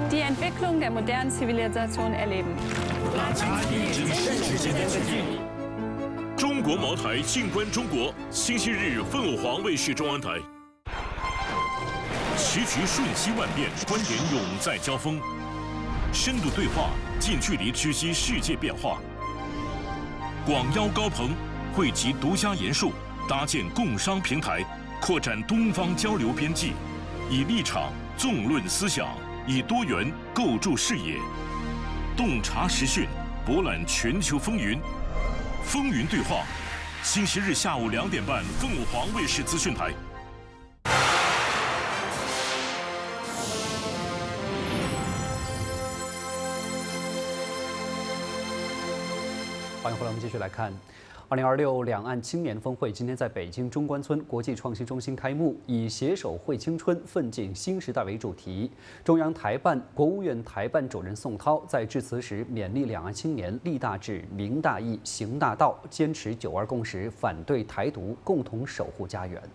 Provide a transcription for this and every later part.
die Entwicklung der modernen Zivilisation erleben. 大家一直世界的距离。中国茅台静观中国，星期日凤凰黄卫视中央台。棋局瞬息万变，观点永在交锋，深度对话，近距离直击世界变化。广邀高朋，汇集独家研述，搭建共商平台，扩展东方交流边际，以立场纵论思想，以多元构筑视野。洞察时讯，博览全球风云，风云对话，星期日下午2点半，凤凰卫视资讯台。 欢迎回来，我们继续来看。2026两岸青年峰会今天在北京中关村国际创新中心开幕，以“携手惠青春，奋进新时代”为主题。中央台办、国务院台办主任宋涛在致辞时勉励两岸青年立大志、明大义、行大道，坚持“9·2”共识，反对台独，共同守护家园。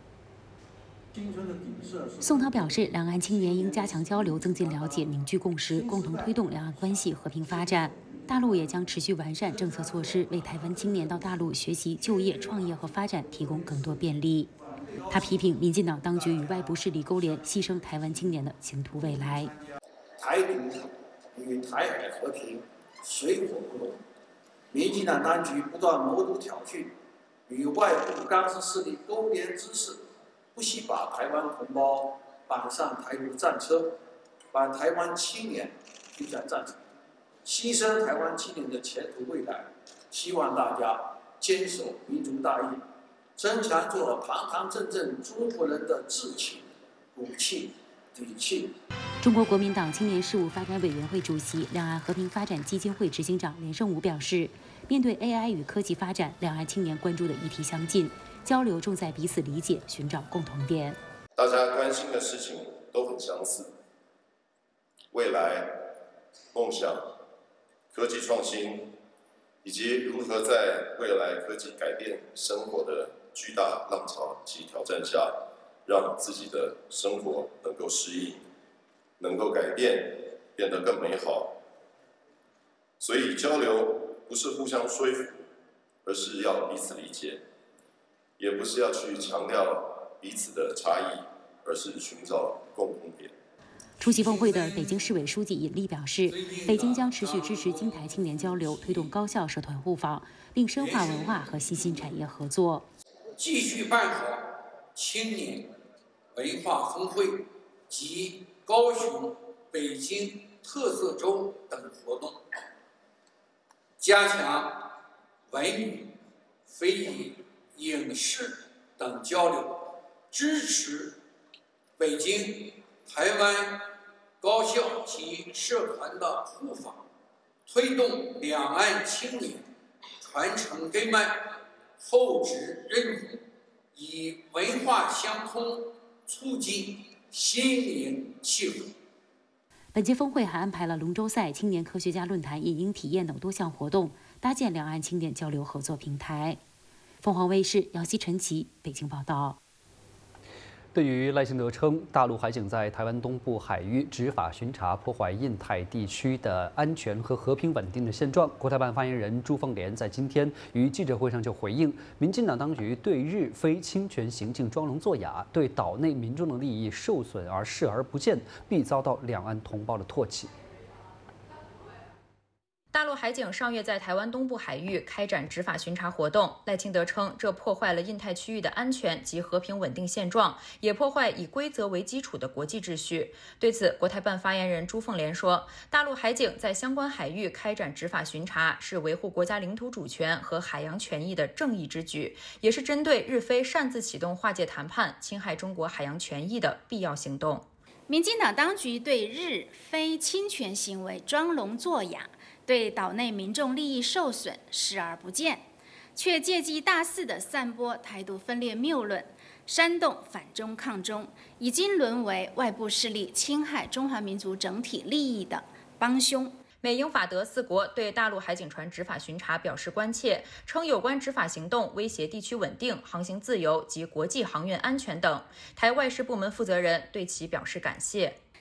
宋涛表示，两岸青年应加强交流，增进了解，凝聚共识，共同推动两岸关系和平发展。大陆也将持续完善政策措施，为台湾青年到大陆学习、就业、创业和发展提供更多便利。他批评民进党当局与外部势力勾连，牺牲台湾青年的前途未来。 台独与台海和平水火不容，民进党当局不断谋独挑衅，与外部干涉势力勾连滋事，不惜把台湾同胞绑上台独战车，把台湾青年推向战场。牺牲台湾青年的前途未来，希望大家坚守民族大义，增强做堂堂正正中国人的志气、骨气、底气。 中国国民党青年事务发展委员会主席、两岸和平发展基金会执行长连胜武表示，面对 AI 与科技发展，两岸青年关注的议题相近，交流重在彼此理解，寻找共同点。 大家关心的事情都很相似，未来、梦想、科技创新，以及如何在未来科技改变生活的巨大浪潮及挑战下，让自己的生活能够适应，能够改变，变得更美好。所以交流不是互相说服，而是要彼此理解，也不是要去强调彼此的差异，而是寻找共同点。 出席峰会的北京市委书记尹力表示，北京将持续支持京台青年交流，推动高校社团互访，并深化文化和新兴产业合作。 继续办好青年文化峰会及高雄、北京特色周等活动，加强文娱、非遗、影视等交流，支持北京、台湾高校及社团的互访，推动两岸青年传承根脉、厚植认同，以文化相通，促进心灵契合。 本届峰会还安排了龙舟赛、青年科学家论坛、影音体验等多项活动，搭建两岸青年交流合作平台。凤凰卫视姚希、陈琦北京报道。 对于赖清德称大陆海警在台湾东部海域执法巡查，破坏印太地区的安全和和平稳定的现状，国台办发言人朱凤莲在今天于记者会上就回应，民进党当局对日非侵权行径装聋作哑，对岛内民众的利益受损而视而不见，必遭到两岸同胞的唾弃。 大陆海警上月在台湾东部海域开展执法巡查活动，赖清德称这破坏了印太区域的安全及和平稳定现状，也破坏以规则为基础的国际秩序。对此，国台办发言人朱凤莲说，大陆海警在相关海域开展执法巡查是维护国家领土主权和海洋权益的正义之举，也是针对日非擅自启动划界谈判、侵害中国海洋权益的必要行动。 民进党当局对日非侵权行为装聋作哑，对岛内民众利益受损视而不见，却借机大肆地散播台独分裂谬论，煽动反中抗中，已经沦为外部势力侵害中华民族整体利益的帮凶。 美英法德4国对大陆海警船执法巡查表示关切，称有关执法行动威胁地区稳定、航行自由及国际航运安全等。台外事部门负责人对其表示感谢。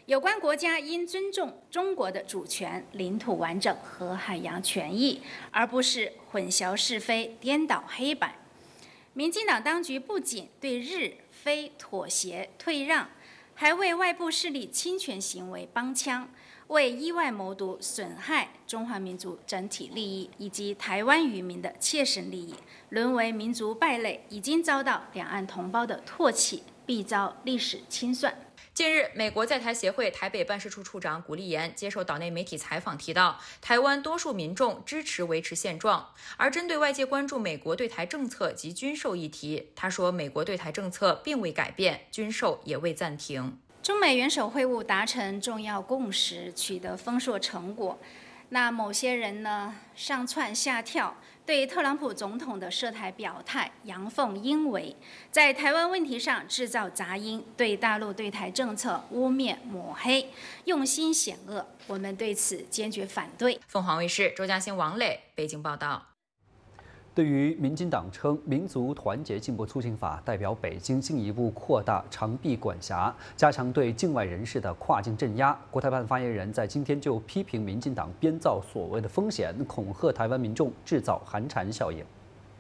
有关国家应尊重中国的主权、领土完整和海洋权益，而不是混淆是非、颠倒黑白。民进党当局不仅对日非妥协退让，还为外部势力侵权行为帮腔，为意外谋独损害中华民族整体利益以及台湾渔民的切身利益，沦为民族败类，已经遭到两岸同胞的唾弃，必遭历史清算。 近日，美国在台协会台北办事处处长古立言接受岛内媒体采访提到，台湾多数民众支持维持现状。而针对外界关注美国对台政策及军售议题，他说，美国对台政策并未改变，军售也未暂停。 中美元首会晤达成重要共识，取得丰硕成果。那某些人呢，上蹿下跳，对特朗普总统的涉台表态阳奉阴违，在台湾问题上制造杂音，对大陆对台政策污蔑抹黑，用心险恶。我们对此坚决反对。 凤凰卫视周嘉欣、王磊北京报道。 对于民进党称民族团结进步促进法代表北京进一步扩大长臂管辖，加强对境外人士的跨境镇压，国台办发言人在今天就批评民进党编造所谓的风险，恐吓台湾民众，制造寒蝉效应。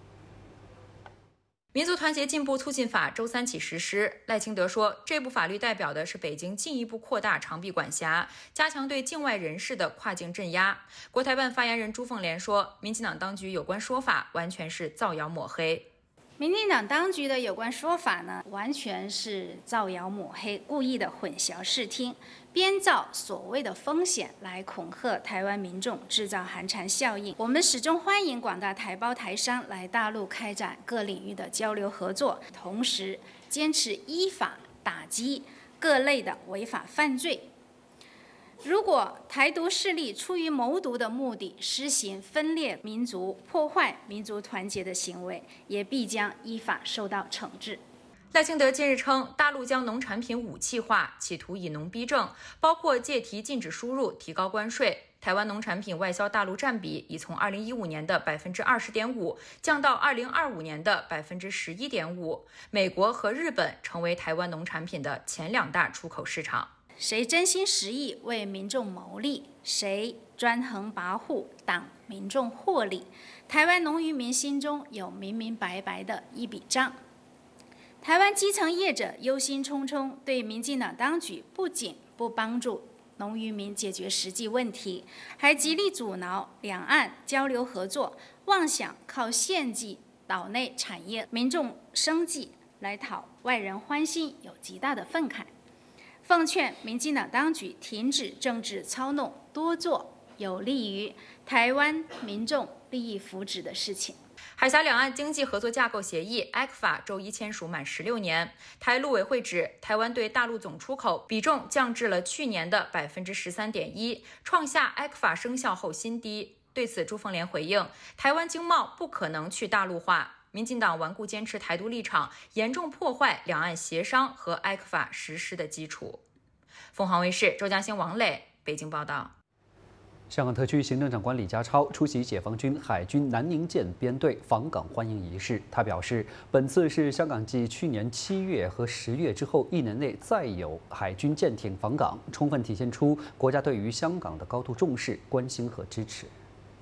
民族团结进步促进法周三起实施。赖清德说，这部法律代表的是北京进一步扩大长臂管辖，加强对境外人士的跨境镇压。国台办发言人朱凤莲说，民进党当局有关说法完全是造谣抹黑。 民进党当局的有关说法呢，完全是造谣抹黑，故意的混淆视听，编造所谓的风险来恐吓台湾民众，制造寒蝉效应。我们始终欢迎广大台胞台商来大陆开展各领域的交流合作，同时坚持依法打击各类的违法犯罪。如果台独势力出于谋独的目的，施行分裂民族、破坏民族团结的行为，也必将依法受到惩治。 赖清德近日称，大陆将农产品武器化，企图以农逼政，包括借题禁止输入、提高关税。台湾农产品外销大陆占比已从2015年的20.5%降到2025年的11.5%。美国和日本成为台湾农产品的前2大出口市场。 谁真心实意为民众谋利，谁专横跋扈，挡民众获利。台湾农渔民心中有明明白白的一笔账。台湾基层业者忧心忡忡，对民进党当局不仅不帮助农渔民解决实际问题，还极力阻挠两岸交流合作，妄想靠献祭岛内产业、民众生计来讨外人欢心，有极大的愤慨。奉劝民进党当局停止政治操弄，多做有利于台湾民众利益福祉的事情。 海峡两岸经济合作架构协议 ECFA 周一签署满16年，台陆委会指，台湾对大陆总出口比重降至了去年的13.1%，创下 ECFA 生效后新低。对此，朱凤莲回应，台湾经贸不可能去大陆化。民进党顽固坚持台独立场，严重破坏两岸协商和 ECFA 实施的基础。凤凰卫视周嘉欣、王磊北京报道。 香港特区行政长官李家超出席解放军海军南宁舰编队访港欢迎仪式。他表示，本次是香港继去年7月和10月之后1年内再有海军舰艇访港，充分体现出国家对于香港的高度重视、关心和支持。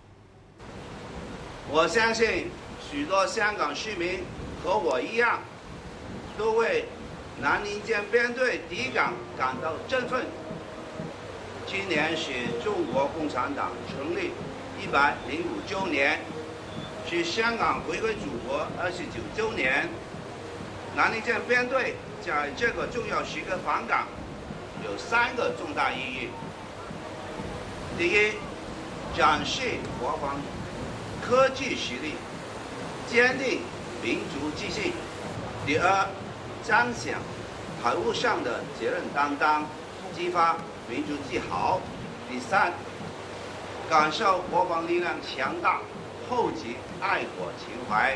我相信许多香港市民和我一样，都为南宁舰编队抵港感到振奋。今年是中国共产党成立105周年，是香港回归祖国29周年。南宁舰编队在这个重要时刻访港，有3个重大意义。第一，展示国防科技实力，坚定民族自信；第二，彰显海务上的责任担当，激发民族自豪；第三，感受国防力量强大，厚积爱国情怀。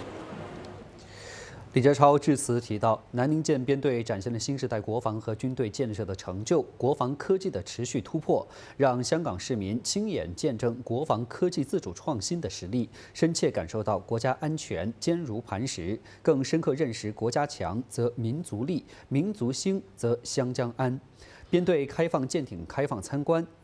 李家超致辞提到，南宁舰编队展现了新时代国防和军队建设的成就，国防科技的持续突破，让香港市民亲眼见证国防科技自主创新的实力，深切感受到国家安全坚如磐石，更深刻认识国家强则民族立，民族兴则湘江安。 编队开放舰艇开放参观，